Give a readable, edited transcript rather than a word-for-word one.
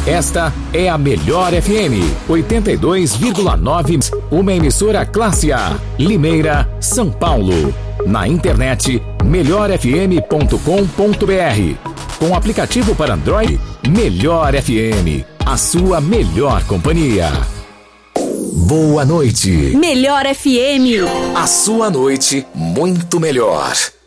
Esta é a Melhor FM 82,9, uma emissora classe A, Limeira, São Paulo. Na internet, melhorfm.com.br. Com aplicativo para Android, Melhor FM, a sua melhor companhia. Boa noite. Melhor FM. A sua noite muito melhor.